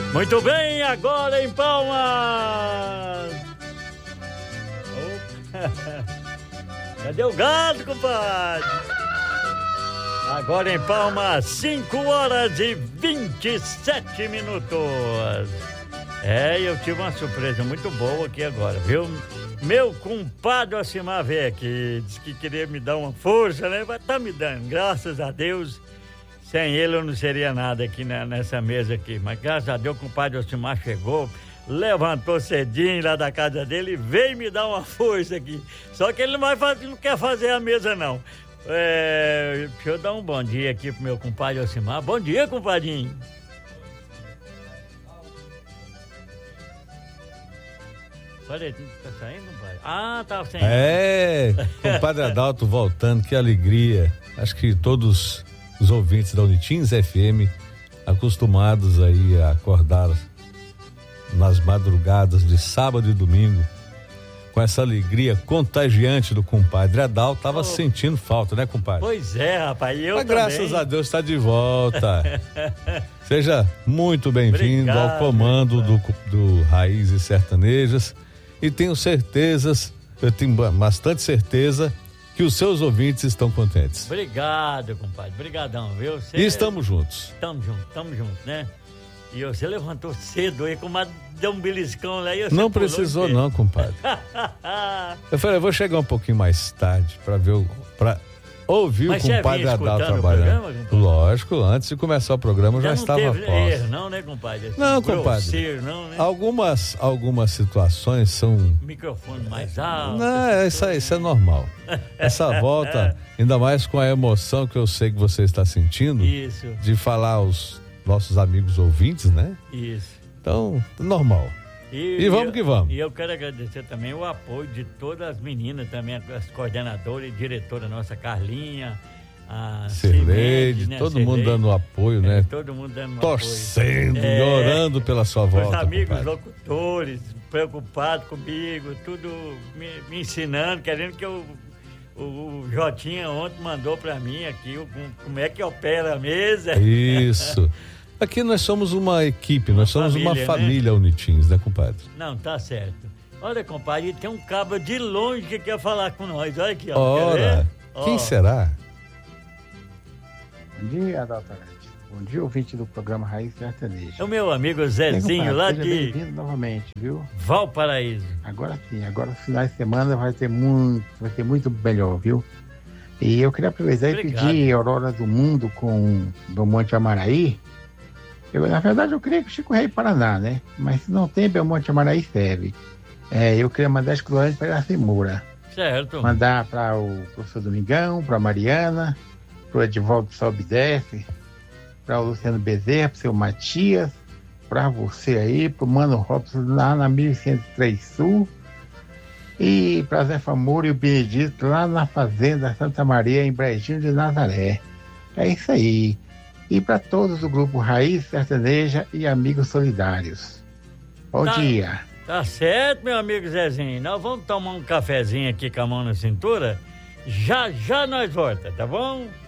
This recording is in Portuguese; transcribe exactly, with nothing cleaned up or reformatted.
Muito bem, agora em Palmas. Cadê o gado, compadre? Agora em Palmas, cinco horas e vinte e sete minutos. É, eu tive uma surpresa muito boa aqui agora, viu? Meu compadre Ocimar veio aqui, disse que queria me dar uma força, né? Mas tá me dando, graças a Deus. Sem ele eu não seria nada aqui na, nessa mesa aqui. Mas graças a Deus o compadre Ocimar chegou, levantou cedinho lá da casa dele e veio me dar uma força aqui. Só que ele não, vai fazer, não quer fazer a mesa, não. É, deixa eu dar um bom dia aqui pro meu compadre Ocimar. Bom dia, compadrinho. Peraí, tá saindo, compadre? Ah, tá saindo. É, compadre Adalto voltando, que alegria. Acho que todos os ouvintes da Unitins F M, acostumados aí a acordar nas madrugadas de sábado e domingo, com essa alegria contagiante do compadre Adalto, tava oh. sentindo falta, né, compadre? Pois é, rapaz, eu Mas também. Graças a Deus está de volta. Seja muito bem-vindo ao comando do, do Raízes Sertanejas, e tenho certezas, eu tenho bastante certeza que os seus ouvintes estão contentes. Obrigado, compadre. Obrigadão, viu? Você... E estamos juntos. Estamos juntos, estamos juntos, né? E você levantou cedo aí, como deu um beliscão lá. E não precisou não, compadre. Eu falei, eu vou chegar um pouquinho mais tarde para ver o... Pra ouvir Mas o compadre Adalto trabalhando. Programa, Lógico, antes de começar o programa eu já, já não estava teve erro, não, né, compadre? Assim, não, compadre. Não, né? Algumas, algumas situações são... Microfone mais alto. Não, isso, é, isso é normal. Essa volta, ainda mais com a emoção que eu sei que você está sentindo. Isso. De falar aos nossos amigos ouvintes, né? Isso. Então, normal. E, e vamos eu, que vamos. E eu quero agradecer também o apoio de todas as meninas, também as coordenadoras e diretora nossa, Carlinha, a Cirleide, né? todo Cirleide, mundo dando apoio, né? É, todo mundo dando torcendo, apoio. e orando é, pela sua volta. Os amigos compadre. locutores, preocupados comigo, tudo me, me ensinando, querendo que eu... O, o Jotinha ontem mandou pra mim aqui o, como é que opera a mesa. Isso. Aqui nós somos uma equipe, uma nós somos família, uma família, né? Unitins, né, compadre? Não, tá certo. Olha, compadre, tem um cabra de longe que quer falar com nós. Olha aqui, ó. Ora, quem ó. será? Bom dia, Adalto. Bom dia, ouvinte do programa Raiz Sertaneja. É o meu amigo Zezinho, Bem, lá seja de... bem-vindo novamente, viu? Valparaíso. Agora sim, agora os finais de semana vai ter muito, vai ter muito melhor, viu? E eu queria aproveitar Obrigado. e pedir Aurora do Mundo com do Monte Amaraí. Eu, na verdade, eu queria que o Chico Rei Paraná, né? Mas se não tem, Belmonte Amaraí serve. É, eu queria mandar exclusivamente para Iracemura. Certo. Mandar para o professor Domingão, para a Mariana, para o Edivaldo Sobe Desce, para o Luciano Bezerra, para o seu Matias, para você aí, para o Mano Robson lá na mil cento e três Sul, e para Zé Famuro e o Benedito lá na Fazenda Santa Maria, em Brejinho de Nazaré. É isso aí. E para todos do grupo Raiz Sertaneja e Amigos Solidários. Bom tá, dia. Tá certo, meu amigo Zezinho. Nós vamos tomar um cafezinho aqui com a mão na cintura. Já, já nós volta, tá bom?